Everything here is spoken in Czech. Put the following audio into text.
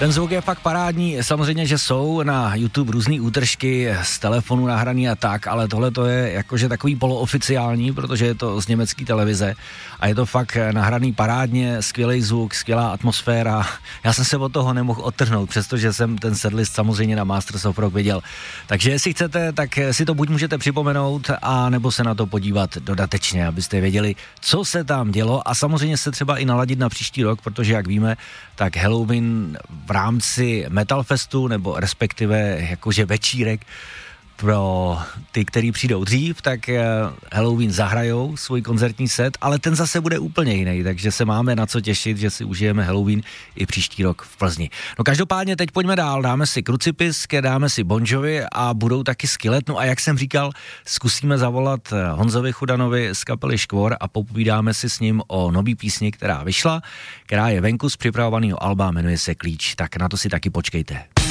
Ten zvuk je fakt parádní, samozřejmě, že jsou na YouTube různý útržky z telefonu nahraný a tak, ale tohle to je jakože takový polooficiální, protože je to z německé televize a je to fakt nahraný parádně, skvělý zvuk, skvělá atmosféra. Já jsem se od toho nemohl odtrhnout, přestože jsem ten setlist samozřejmě na Masters of Rock viděl. Takže jestli chcete, tak si to buď můžete připomenout, a nebo se na to podívat dodatečně, abyste věděli, co se tam dělo a samozřejmě se třeba i naladit na příští rok, protože jak víme, tak Halloween v rámci Metal Festu, nebo respektive jakože večírek pro ty, kteří přijdou dřív, tak Halloween zahrajou svůj koncertní set, ale ten zase bude úplně jiný, takže se máme na co těšit, že si užijeme Halloween i příští rok v Plzni. No každopádně teď pojďme dál, dáme si Krucipisk, dáme si Bon Jovi a budou taky Skillet, no a jak jsem říkal, zkusíme zavolat Honzovi Chudanovi z kapely Škvor a popovídáme si s ním o nový písni, která vyšla, která je venku z připravovaného alba, jmenuje se Klíč, tak na to si taky počkejte.